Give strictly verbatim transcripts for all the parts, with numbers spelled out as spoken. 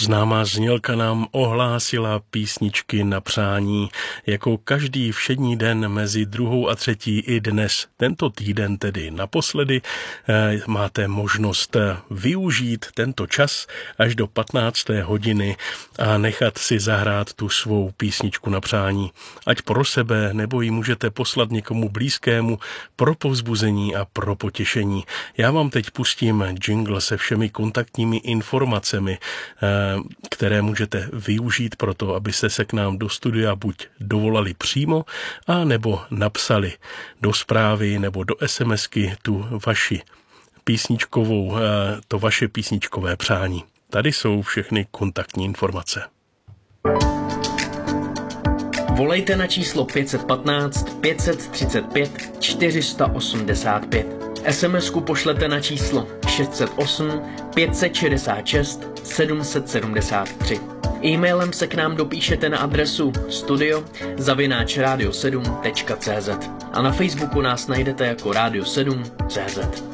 Známá znělka nám ohlásila písničky na přání. Jako každý všední den mezi druhou a třetí i dnes, tento týden tedy naposledy, máte možnost využít tento čas až do patnácté hodiny a nechat si zahrát tu svou písničku na přání. Ať pro sebe, nebo ji můžete poslat někomu blízkému pro povzbuzení a pro potěšení. Já vám teď pustím jingle se všemi kontaktními informacemi, které můžete využít pro to, abyste se k nám do studia buď dovolali přímo, a nebo napsali do zprávy nebo do SMSky tu vaši písničkovou, to vaše písničkové přání. Tady jsou všechny kontaktní informace. Volejte na číslo pět jedna pět, pět tři pět, čtyři osm pět. SMSku pošlete na číslo šest set osm, pět set šedesát šest, sedm set sedmdesát tři. E-mailem se k nám dopíšete na adresu studio zavináč radio sedm tečka cé zet a na Facebooku nás najdete jako Radio sedm tečka cé zet.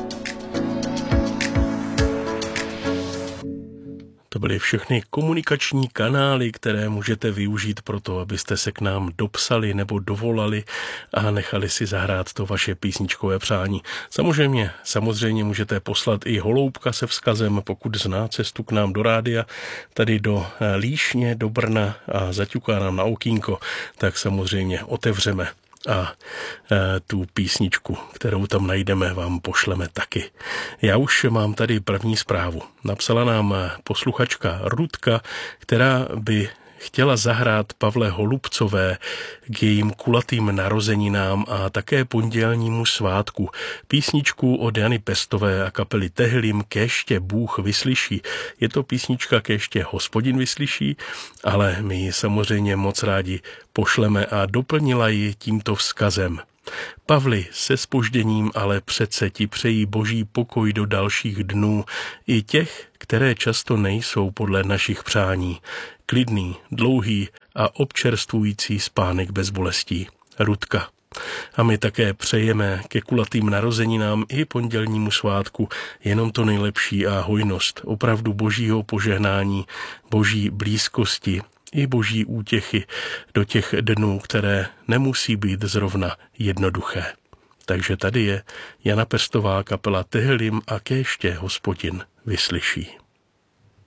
To byly všechny komunikační kanály, které můžete využít pro to, abyste se k nám dopsali nebo dovolali a nechali si zahrát to vaše písničkové přání. Samozřejmě, samozřejmě můžete poslat i holoubka se vzkazem, pokud zná cestu k nám do rádia, tady do Líšně, do Brna a zaťuká nám na okýnko, tak samozřejmě otevřeme a e, tu písničku, kterou tam najdeme, vám pošleme taky. Já už mám tady první zprávu. Napsala nám posluchačka Rudka, která by chtěla zahrát Pavle Holubcové k jejím kulatým narozeninám a také pondělnímu svátku písničku od Jany Pestové a kapely Tehlim Kéště Bůh vyslyší. Je to písnička Kéště Hospodin vyslyší, ale my ji samozřejmě moc rádi pošleme a doplnila ji tímto vzkazem. Pavli, se zpožděním, ale přece ti přejí boží pokoj do dalších dnů, i těch, které často nejsou podle našich přání. Klidný, dlouhý a občerstvující spánek bez bolestí. Rudka. A my také přejeme ke kulatým narozeninám i pondělnímu svátku jenom to nejlepší a hojnost, opravdu božího požehnání, boží blízkosti i boží útěchy do těch dnů, které nemusí být zrovna jednoduché. Takže tady je Jana Pestová, kapela Tehlim a Kéště Hospodin vyslyší.